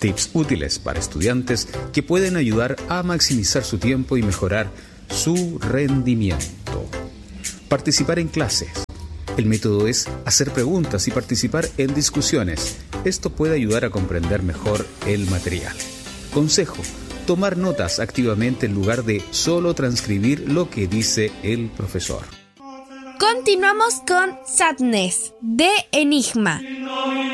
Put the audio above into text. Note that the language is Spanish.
Tips útiles para estudiantes que pueden ayudar a maximizar su tiempo y mejorar su rendimiento. Participar en clases. El método es hacer preguntas y participar en discusiones. Esto puede ayudar a comprender mejor el material. Consejo: tomar notas activamente en lugar de solo transcribir lo que dice el profesor. Continuamos con Sadness de Enigma.